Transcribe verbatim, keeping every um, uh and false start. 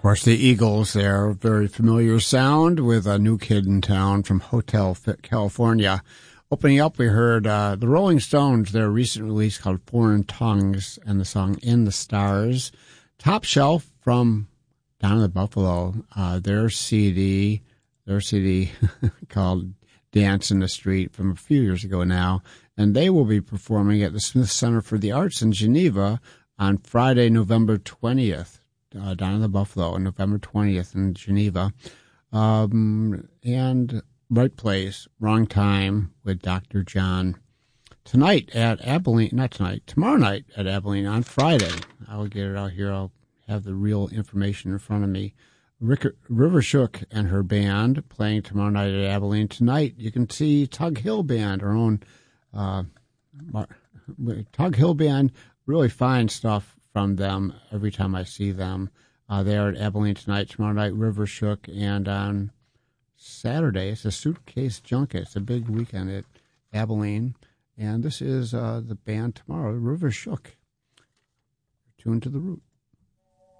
Of course, the Eagles there, a very familiar sound with a New Kid in Town from Hotel California. Opening up, we heard uh, the Rolling Stones, their recent release called Foreign Tongues, and the song In the Stars. Top Shelf from Down in the Buffalo, uh, their C D, their C D called Dance in the Street from a few years ago now. And they will be performing at the Smith Center for the Arts in Geneva on Friday, November twentieth. Uh, down in the Buffalo on November twentieth in Geneva. Um, and right place, wrong time with Doctor John. Tonight at Abilene, not tonight, tomorrow night at Abilene on Friday. I'll get it out here. I'll have the real information in front of me. Rick, River Shook and her band playing tomorrow night at Abilene. Tonight you can see Tug Hill Band, our own uh, Tug Hill Band, really fine stuff from them every time I see them. Uh, they are at Abilene tonight, tomorrow night, River Shook, and on Saturday, it's a Suitcase Junket. It's a big weekend at Abilene, and this is uh, the band tomorrow, River Shook. Tuned to the Root.